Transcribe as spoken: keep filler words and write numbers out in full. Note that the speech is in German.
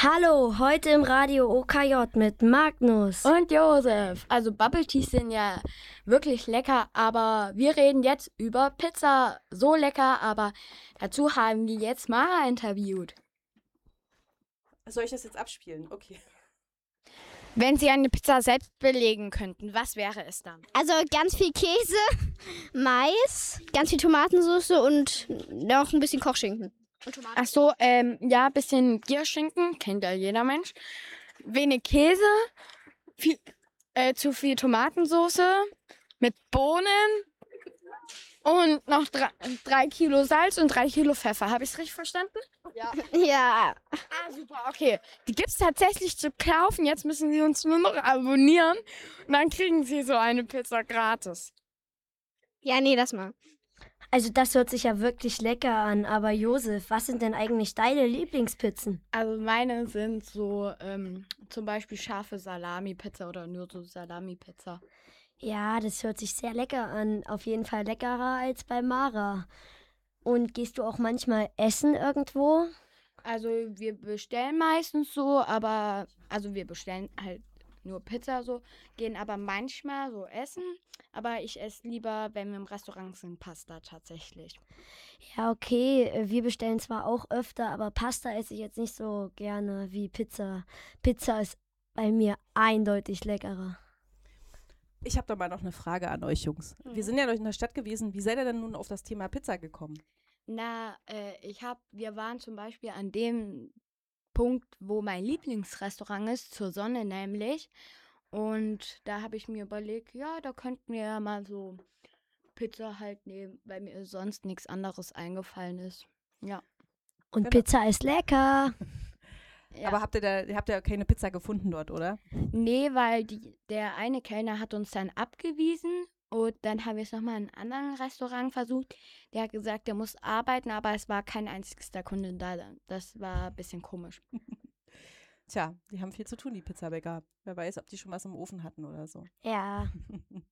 Hallo, heute im Radio O K J mit Magnus. Und Josef. Also Bubble Teas sind ja wirklich lecker, aber wir reden jetzt über Pizza. So lecker, aber dazu haben wir jetzt Mara interviewt. Soll ich das jetzt abspielen? Okay. Wenn Sie eine Pizza selbst belegen könnten, was wäre es dann? Also ganz viel Käse, Mais, ganz viel Tomatensauce und noch ein bisschen Kochschinken. Ach so, ähm, ja, ein bisschen Gierschinken, kennt ja jeder Mensch. Wenig Käse, viel, äh, zu viel Tomatensauce mit Bohnen und noch drei, drei Kilo Salz und drei Kilo Pfeffer. Habe ich es richtig verstanden? Ja. Ja. Ah, super, okay. Die gibt's tatsächlich zu kaufen. Jetzt müssen Sie uns nur noch abonnieren und dann kriegen Sie so eine Pizza gratis. Ja, nee, das mal. Also das hört sich ja wirklich lecker an, aber Josef, was sind denn eigentlich deine Lieblingspizzen? Also meine sind so ähm, zum Beispiel scharfe Salami-Pizza oder nur so Salami-Pizza. Ja, das hört sich sehr lecker an. Auf jeden Fall leckerer als bei Mara. Und gehst du auch manchmal essen irgendwo? Also wir bestellen meistens so, aber also wir bestellen halt nur Pizza so, gehen aber manchmal so essen. Aber ich esse lieber, wenn wir im Restaurant sind, Pasta tatsächlich. Ja, okay, wir bestellen zwar auch öfter, aber Pasta esse ich jetzt nicht so gerne wie Pizza. Pizza ist bei mir eindeutig leckerer. Ich habe da mal noch eine Frage an euch Jungs. Mhm. Wir sind ja noch in der Stadt gewesen. Wie seid ihr denn nun auf das Thema Pizza gekommen? Na, äh, ich hab, wir waren zum Beispiel an dem Punkt, wo mein Lieblingsrestaurant ist, zur Sonne nämlich. Und da habe ich mir überlegt, ja, da könnten wir ja mal so Pizza halt nehmen, weil mir sonst nichts anderes eingefallen ist. Ja. Und Genau. Pizza ist lecker. Ja. Aber habt ihr da, habt ihr keine Pizza gefunden dort, oder? Nee, weil die, der eine Kellner hat uns dann abgewiesen und dann haben wir es nochmal in einem anderen Restaurant versucht. Der hat gesagt, der muss arbeiten, aber es war kein einzigster Kunde da. Das war ein bisschen komisch. Tja, die haben viel zu tun, die Pizzabäcker. Wer weiß, ob die schon was im Ofen hatten oder so. Ja.